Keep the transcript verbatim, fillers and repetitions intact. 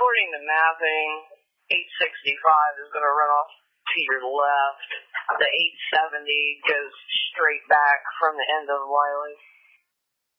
according to mapping, eight sixty-five is going to run off to your left. The eight seventy goes straight back from the end of Wiley.